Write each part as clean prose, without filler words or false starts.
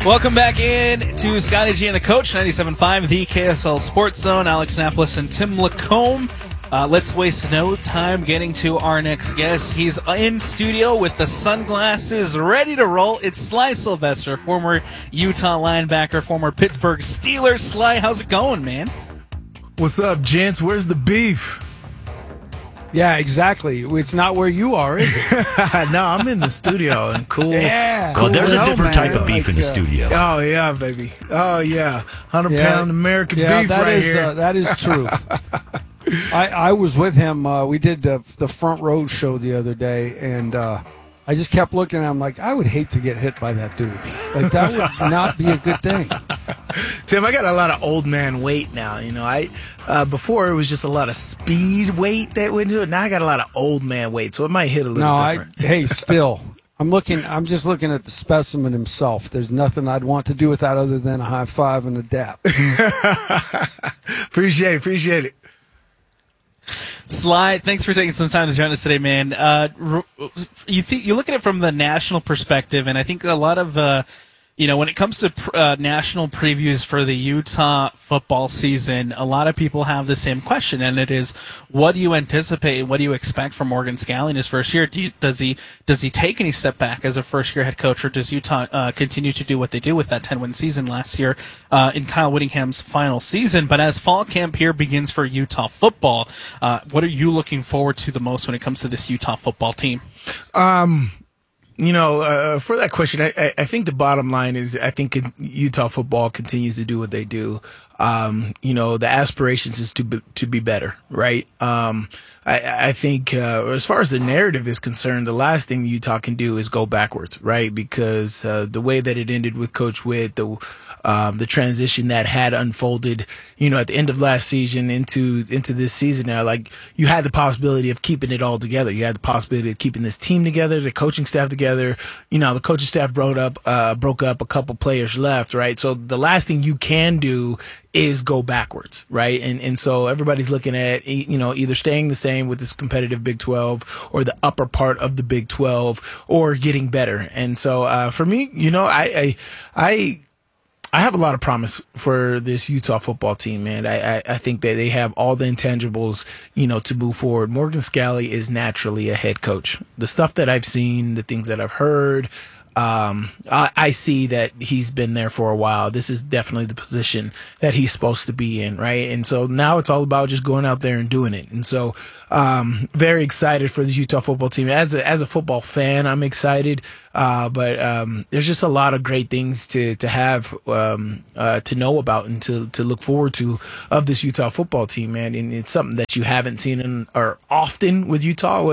Welcome back in to Scotty G and the Coach, 97.5, the KSL Sports Zone. Alex Napolis and Tim Lacombe. Let's waste no time getting to our next guest. He's in studio with the sunglasses, ready to roll. It's Sly Sylvester, former Utah linebacker, former Pittsburgh Steelers. Sly, how's it going, man? What's up, gents? Where's the beef? Yeah, exactly. It's not where you are, is it? No, I'm in the studio and cool. Yeah. Well, there's a Cool, different man. type of beef in the studio. Oh, yeah, baby. Oh, yeah. 100-pound American beef that right is, here. that is true. I was with him. We did the Front Row show the other day, and I just kept looking at him like, I would hate to get hit by that dude. Like, that would not be a good thing. Tim, I got a lot of old man weight now. You know, before it was just a lot of speed weight that went into it. Now I got a lot of old man weight, so it might hit a little different. Hey, still, I'm just looking at the specimen himself. There's nothing I'd want to do with that other than a high five and a dap. Appreciate it. Sly, thanks for taking some time to join us today, man. You look at it from the national perspective, and I think a lot of when it comes to national previews for the Utah football season, a lot of people have the same question, and it is, what do you anticipate? What do you expect from Morgan Scalley in his first year? Does he take any step back as a first-year head coach, or does Utah continue to do what they do with that 10-win season last year in Kyle Whittingham's final season? But as fall camp here begins for Utah football, what are you looking forward to the most when it comes to this Utah football team? For that question, I think the bottom line is I think Utah football continues to do what they do. The aspirations is to be better, right? I think as far as the narrative is concerned, the last thing Utah can do is go backwards, right? Because the way that it ended with Coach Witt, the transition that had unfolded, at the end of last season into this season now, like, you had the possibility of keeping it all together. You had the possibility of keeping this team together, the coaching staff together. The coaching staff broke up, a couple players left, right? So the last thing you can do is go backwards, right? And so everybody's looking at, either staying the same with this competitive Big 12 or the upper part of the Big 12 or getting better. And so, for me, I have a lot of promise for this Utah football team, man. I think that they have all the intangibles, to move forward. Morgan Scalley is naturally a head coach. The stuff that I've seen, the things that I've heard, I see that he's been there for a while. This is definitely the position that he's supposed to be in, right? And so now it's all about just going out there and doing it. And so, very excited for this Utah football team. As a football fan, I'm excited. But there's just a lot of great things to have, to know about and to look forward to of this Utah football team, man. And it's something that you haven't seen or often with Utah.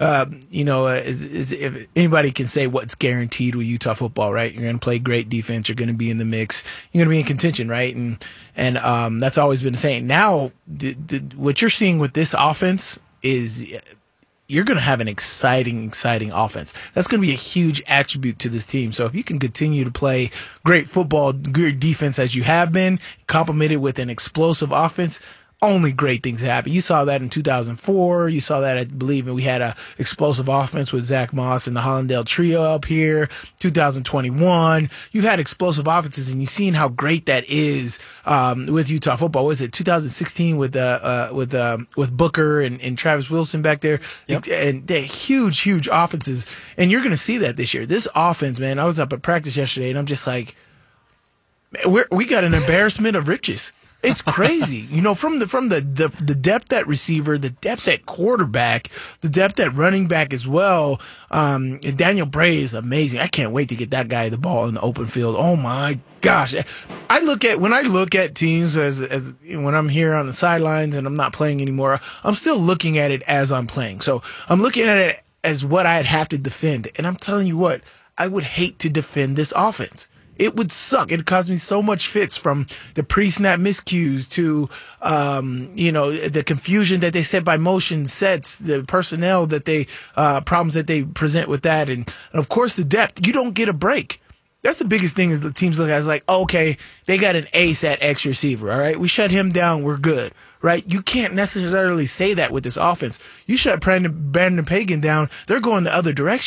If anybody can say what's guaranteed with Utah football, right? You're going to play great defense. You're going to be in the mix. You're going to be in contention, right? And that's always been the same. Now, what you're seeing with this offense is you're going to have an exciting offense. That's going to be a huge attribute to this team. So if you can continue to play great football, good defense as you have been, complemented with an explosive offense, only great things happen. You saw that in 2004. You saw that, I believe, and we had a explosive offense with Zach Moss and the Hollandale trio up here. 2021, you've had explosive offenses, and you've seen how great that is with Utah football. Was it 2016 with Booker and Travis Wilson back there? Yep. And they're huge offenses, and you're going to see that this year. This offense, man, I was up at practice yesterday, and I'm just like, we got an embarrassment of riches. It's crazy, from the depth at receiver, the depth at quarterback, the depth at running back as well. Daniel Bray is amazing. I can't wait to get that guy the ball in the open field. Oh my gosh! When I look at teams as when I'm here on the sidelines and I'm not playing anymore, I'm still looking at it as I'm playing. So I'm looking at it as what I'd have to defend, and I'm telling you what, I would hate to defend this offense. It would suck. It caused me so much fits, from the pre-snap miscues to, the confusion that they set by motion sets, the personnel that they, problems that they present with that. And of course, the depth. You don't get a break. That's the biggest thing, is the teams look at it as like, okay, they got an ace at X receiver. All right. We shut him down. We're good. Right. You can't necessarily say that with this offense. You shut Brandon Pagan down, they're going the other direction.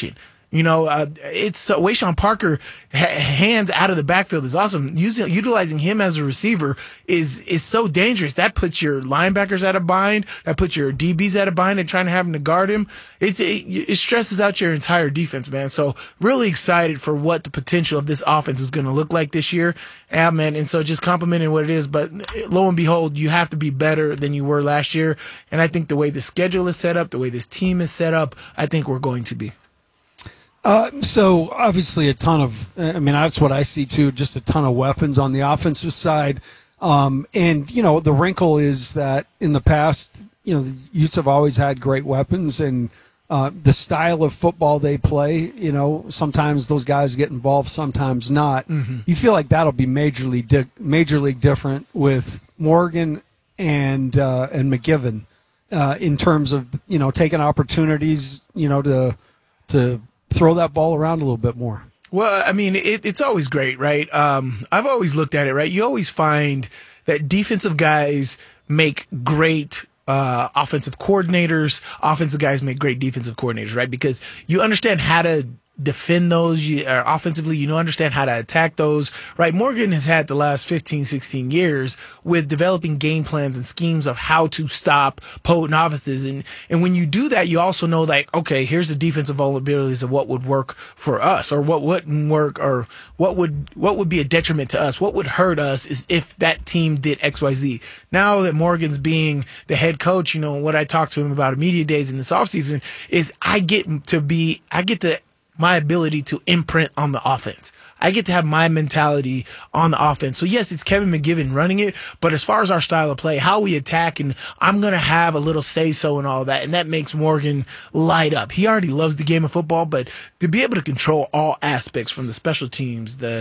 It's Wayshawn Parker hands out of the backfield is awesome. Utilizing him as a receiver is so dangerous. That puts your linebackers out of bind. That puts your DBs out of bind and trying to have him to guard him. It stresses out your entire defense, man. So really excited for what the potential of this offense is going to look like this year. Yeah, man. And so just complimenting what it is, but lo and behold, you have to be better than you were last year. And I think the way the schedule is set up, the way this team is set up, I think we're going to be. So obviously that's what I see too, just a ton of weapons on the offensive side. And, the wrinkle is that in the past, the Utes have always had great weapons and the style of football they play, sometimes those guys get involved, sometimes not. Mm-hmm. You feel like that'll be major league different with Morgan and McGivern in terms of, taking opportunities, to throw that ball around a little bit more. Well, I mean, it's always great, right? I've always looked at it, right? You always find that defensive guys make great offensive coordinators. Offensive guys make great defensive coordinators, right? Because you understand how to defend those offensively, understand how to attack those, right? Morgan has had the last 15, 16 years with developing game plans and schemes of how to stop potent offenses. And when you do that, you also know like, okay, here's the defensive vulnerabilities of what would work for us or what wouldn't work or what would be a detriment to us. What would hurt us is if that team did XYZ. Now that Morgan's being the head coach, what I talked to him about at media days in this offseason is I get to my ability to imprint on the offense. I get to have my mentality on the offense. So yes, it's Kevin McGivern running it, but as far as our style of play, how we attack, and I'm going to have a little say-so and all that, and that makes Morgan light up. He already loves the game of football, but to be able to control all aspects from the special teams, the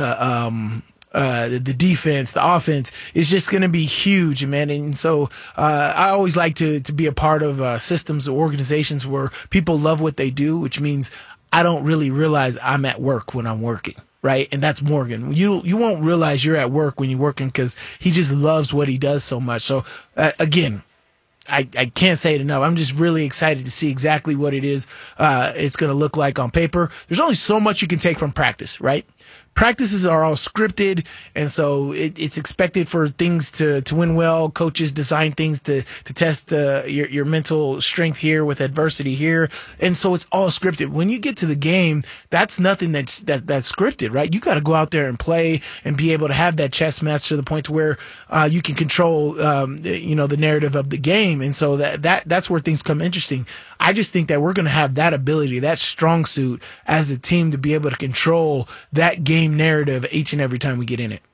defense, the offense is just going to be huge, man. And so I always like to be a part of systems or organizations where people love what they do, which means I don't really realize I'm at work when I'm working, right? And that's Morgan. You won't realize you're at work when you're working because he just loves what he does so much. So again, I can't say it enough. I'm just really excited to see exactly what it is it's going to look like on paper. There's only so much you can take from practice, right? Practices are all scripted, and so it's expected for things to win well. Coaches design things to test your mental strength here with adversity here, and so it's all scripted. When you get to the game, that's nothing that's scripted, right? You got to go out there and play and be able to have that chess match to the point to where you can control the narrative of the game, and so that's where things come interesting. I just think that we're going to have that ability, that strong suit as a team to be able to control that game narrative each and every time we get in it.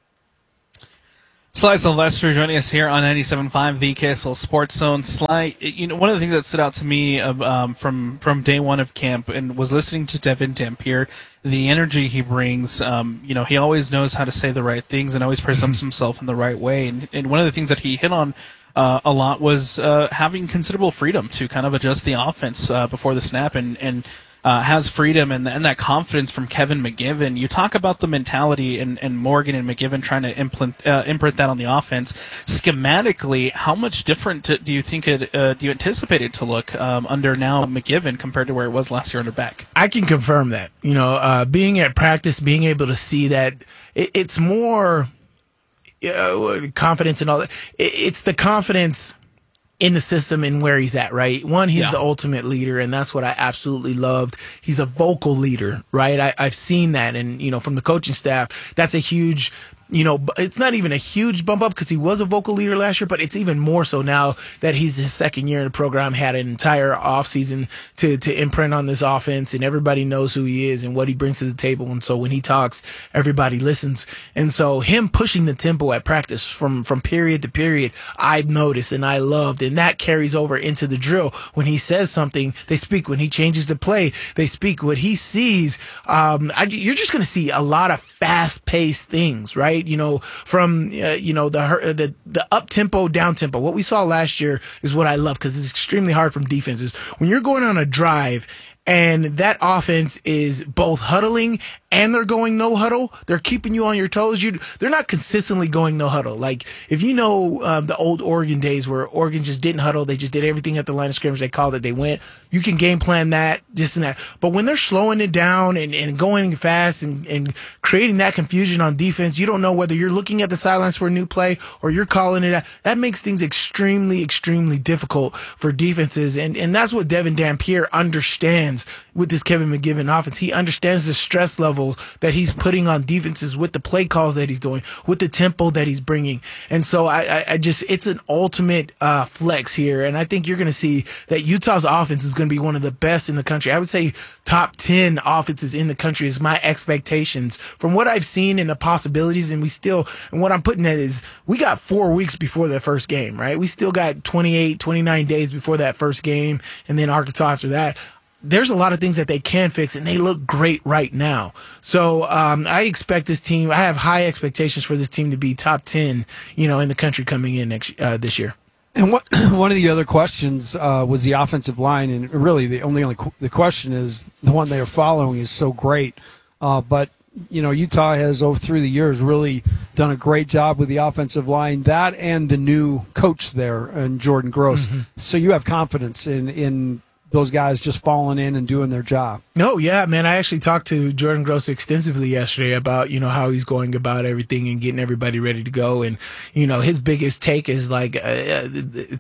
Sly Sylvester joining us here on 97.5, the KSL Sports Zone. Sly, one of the things that stood out to me from day one of camp and was listening to Devin Dampier, the energy he brings. He always knows how to say the right things and always presents himself in the right way. And one of the things that he hit on a lot was having considerable freedom to kind of adjust the offense before the snap and has freedom and that confidence from Kevin McGivern. You talk about the mentality and Morgan and McGivern trying to imprint that on the offense. Schematically, how much different do you think do you anticipate it to look under now McGivern compared to where it was last year under Beck? I can confirm that. Being at practice, being able to see that it's more confidence and all that. It's the confidence in the system and where he's at, right? One, he's the ultimate leader, and that's what I absolutely loved. He's a vocal leader, right? I've seen that, and, from the coaching staff, that's a huge, it's not even a huge bump up because he was a vocal leader last year, but it's even more so now that he's his second year in the program, had an entire offseason to imprint on this offense, and everybody knows who he is and what he brings to the table. And so when he talks, everybody listens. And so him pushing the tempo at practice from period to period, I've noticed and I loved, and that carries over into the drill. When he says something, they speak. When he changes the play, they speak. What he sees, you're just going to see a lot of fast-paced things, right? From the up tempo, down tempo. What we saw last year is what I love because it's extremely hard from defenses. When you're going on a drive and that offense is both huddling and they're going no huddle, they're keeping you on your toes. They're not consistently going no huddle. Like, if you know the old Oregon days where Oregon just didn't huddle, they just did everything at the line of scrimmage, they called it, they went. You can game plan that, this and that. But when they're slowing it down and going fast and creating that confusion on defense, you don't know whether you're looking at the sidelines for a new play or you're calling it out. That makes things extremely, extremely difficult for defenses. And that's what Devin Dampier understands with this Kevin McGivern offense. He understands the stress level that he's putting on defenses with the play calls that he's doing, with the tempo that he's bringing. And so I just, it's an ultimate flex here. And I think you're going to see that Utah's offense is going to be one of the best in the country. I would say top 10 offenses in the country is my expectations from what I've seen and the possibilities. And what I'm putting at is we got 4 weeks before the first game, right? We still got 28, 29 days before that first game, and then Arkansas after that. There's a lot of things that they can fix, and they look great right now. So I expect this team. I have high expectations for this team to be top 10, in the country coming in this year. And one of the other questions was the offensive line, and really the question is the one they are following is so great, but Utah has through the years really done a great job with the offensive line, that and the new coach there, and Jordan Gross. Mm-hmm. So you have confidence in those guys just falling in and doing their job. Oh, yeah, man. I actually talked to Jordan Gross extensively yesterday about, how he's going about everything and getting everybody ready to go. And, his biggest take is like, it's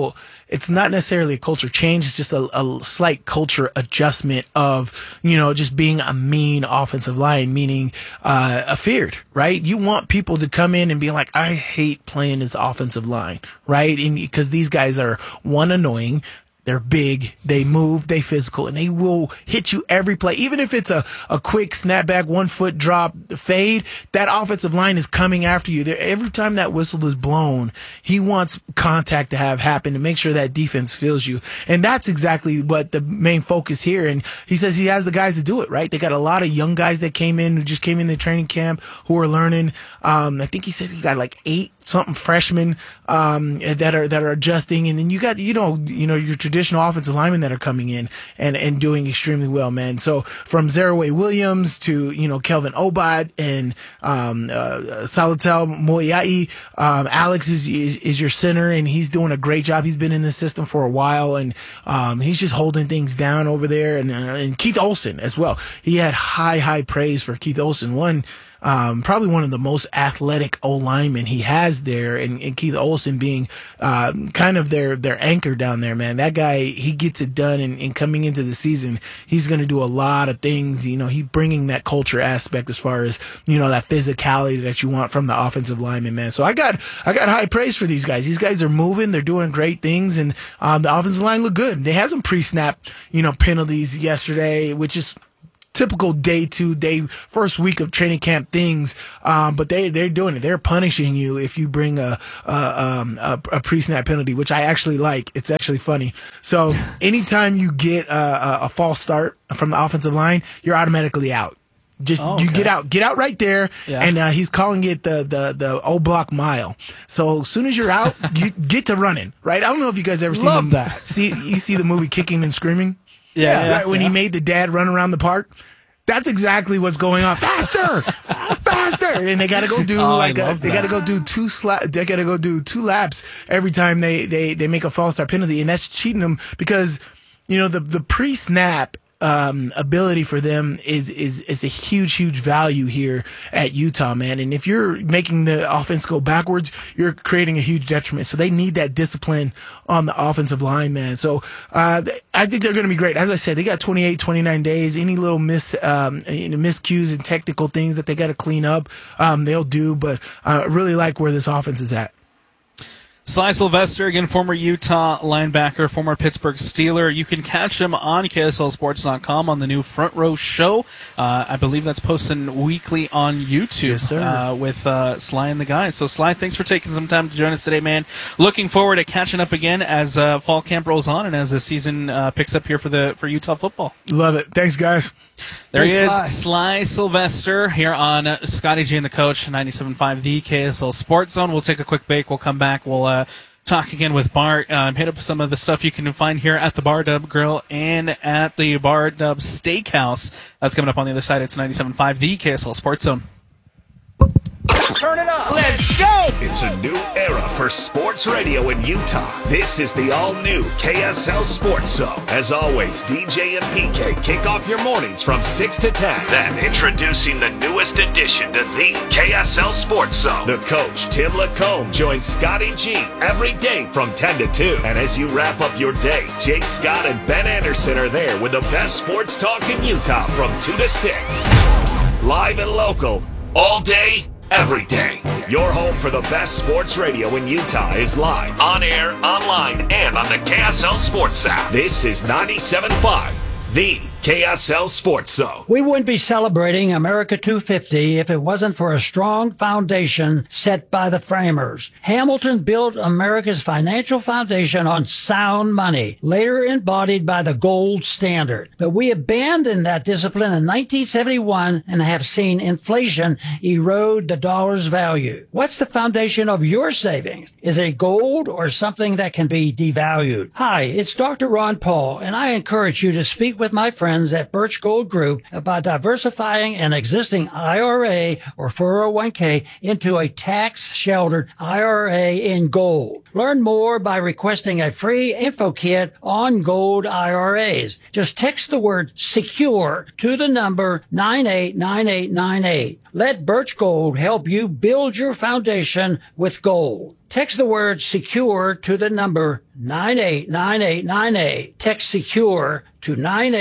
not necessarily a culture change. It's just a slight culture adjustment of, just being a mean offensive line, meaning feared, right? You want people to come in and be like, I hate playing this offensive line, right? And because these guys are, one, annoying. They're big, they move, they physical, and they will hit you every play. Even if it's a quick snapback, 1 foot drop, fade, that offensive line is coming after you. Every time that whistle is blown, he wants contact to have happen to make sure that defense feels you. And that's exactly what the main focus here. And he says he has the guys to do it, right? They got a lot of young guys that who just came in the training camp, who are learning. I think he said he got like 8 something freshmen that are adjusting, and then you got your traditional offensive linemen that are coming in and doing extremely well, man. So from Zeraway Williams to Kelvin Obad and Salatel Moyai, Alex is your center, and he's doing a great job. He's been in the system for a while, and he's just holding things down over there. And Keith Olsen as well. He had high praise for Keith Olsen. Probably one of the most athletic O-linemen he has there, and Keith Olsen being kind of their anchor down there, man. That guy, he gets it done, and coming into the season, he's going to do a lot of things. He bringing that culture aspect as far as, that physicality that you want from the offensive lineman, man. So I got high praise for these guys. These guys are moving. They're doing great things, and the offensive line look good. They had some pre-snap, penalties yesterday, which is typical first week of training camp things, but they're doing it. They're punishing you if you bring a pre-snap penalty, which I actually like. It's actually funny. So anytime you get a false start from the offensive line, you're automatically out. You get out right there, yeah. And he's calling it the O block mile. So as soon as you're out, you get to running, right? I don't know if you guys ever seen that. You see the movie Kicking and Screaming? Yeah. Right when he made the dad run around the park. That's exactly what's going on. Faster, and they got to go do they got to go do 2 laps every time they make a false start penalty, and that's cheating them because the pre-snap ability for them is a huge value here at Utah, man. And if you're making the offense go backwards, you're creating a huge detriment. So they need that discipline on the offensive line, man. So I think they're going to be great. As I said, they got 28, 29 days. Any little miscues and technical things that they got to clean up, they'll do. But I really like where this offense is at. Sly Sylvester, again, former Utah linebacker, former Pittsburgh Steeler. You can catch him on KSLSports.com on the new Front Row Show. I believe that's posting weekly on YouTube. Yes, sir. With Sly and the guys. So, Sly, thanks for taking some time to join us today, man. Looking forward to catching up again as fall camp rolls on and as the season picks up here for Utah football. Love it. Thanks, guys. There he is, Sly Sylvester, here on Scotty G and the Coach, 97.5, the KSL Sports Zone. We'll take a quick break. We'll come back. We'll talk again with Bart. Hit up some of the stuff you can find here at the Bar Dub Grill and at the Bar Dub Steakhouse. That's coming up on the other side. It's 97.5, the KSL Sports Zone. Turn it up. Let's go. It's a new era for sports radio in Utah. This is the all-new KSL Sports Zone. As always, DJ and PK kick off your mornings from 6 to 10. Then, introducing the newest addition to the KSL Sports Zone. The coach, Tim Lacombe, joins Scotty G every day from 10 to 2. And as you wrap up your day, Jake Scott and Ben Anderson are there with the best sports talk in Utah from 2 to 6. Live and local, all day, every day. Your home for the best sports radio in Utah is live, on air, online, and on the KSL Sports app. This is 97.5, the KSL Sports Zone. We wouldn't be celebrating America 250 if it wasn't for a strong foundation set by the framers. Hamilton built America's financial foundation on sound money, later embodied by the gold standard. But we abandoned that discipline in 1971 and have seen inflation erode the dollar's value. What's the foundation of your savings? Is it gold or something that can be devalued? Hi, it's Dr. Ron Paul, and I encourage you to speak with my friends at Birch Gold Group about diversifying an existing IRA or 401k into a tax-sheltered IRA in gold. Learn more by requesting a free info kit on gold IRAs. Just text the word SECURE to the number 989898. Let Birch Gold help you build your foundation with gold. Text the word SECURE to the number 989898. Text SECURE to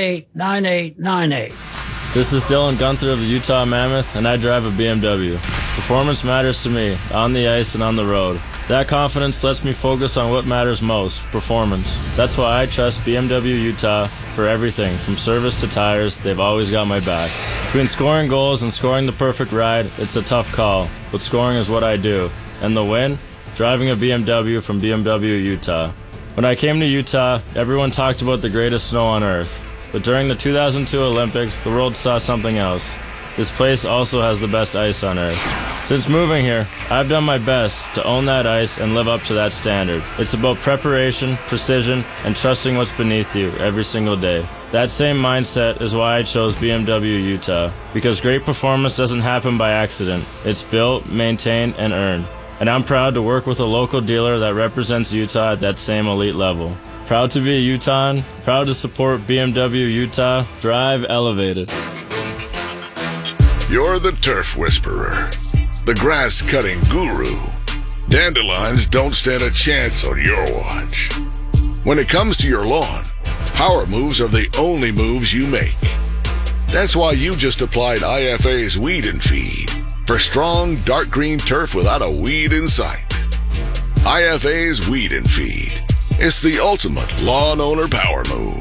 989898. This is Dylan Gunther of the Utah Mammoth, and I drive a BMW. Performance matters to me, on the ice and on the road. That confidence lets me focus on what matters most, performance. That's why I trust BMW Utah for everything, from service to tires. They've always got my back. Between scoring goals and scoring the perfect ride, it's a tough call, but scoring is what I do. And the win? Driving a BMW from BMW Utah. When I came to Utah, everyone talked about the greatest snow on earth. But during the 2002 Olympics, the world saw something else. This place also has the best ice on earth. Since moving here, I've done my best to own that ice and live up to that standard. It's about preparation, precision, and trusting what's beneath you every single day. That same mindset is why I chose BMW Utah, because great performance doesn't happen by accident. It's built, maintained, and earned. And I'm proud to work with a local dealer that represents Utah at that same elite level. Proud to be a Utahn, proud to support BMW Utah. Drive elevated. You're the turf whisperer, the grass-cutting guru. Dandelions don't stand a chance on your watch. When it comes to your lawn, power moves are the only moves you make. That's why you just applied IFA's Weed and Feed for strong, dark green turf without a weed in sight. IFA's Weed and Feed. It's the ultimate lawn owner power move.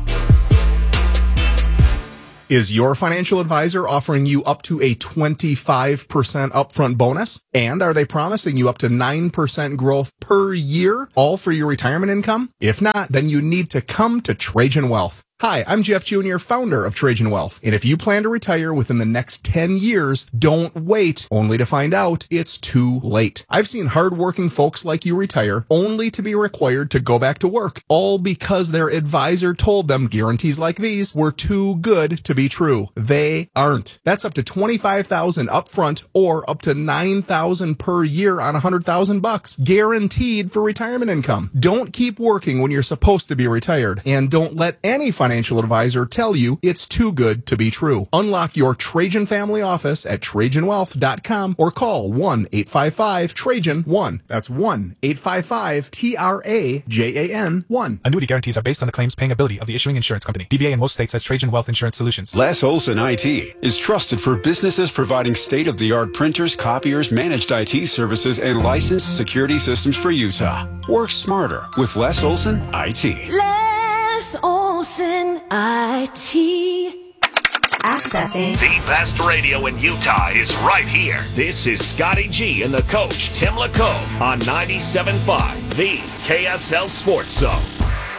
Is your financial advisor offering you up to a 25% upfront bonus? And are they promising you up to 9% growth per year, all for your retirement income? If not, then you need to come to Trajan Wealth. Hi, I'm Jeff Jr., founder of Trajan Wealth. And if you plan to retire within the next 10 years, don't wait only to find out it's too late. I've seen hardworking folks like you retire only to be required to go back to work, all because their advisor told them guarantees like these were too good to be true. They aren't. That's up to $25,000 upfront or up to $9,000 per year on $100,000, guaranteed for retirement income. Don't keep working when you're supposed to be retired, and don't let any financial advisor tell you it's too good to be true. Unlock your Trajan family office at TrajanWealth.com or call 1-855-TRAJAN-1. That's 1-855-TRAJAN-1. Annuity guarantees are based on the claims paying ability of the issuing insurance company. DBA in most states has Trajan Wealth Insurance Solutions. Les Olson IT is trusted for businesses providing state-of-the-art printers, copiers, managed IT services, and licensed security systems for Utah. Work smarter with Les Olson IT. Les Olson IT. Accessing the best radio in Utah is right here. This is Scotty G and the coach, Tim Lacombe, on 97.5, the KSL Sports Zone.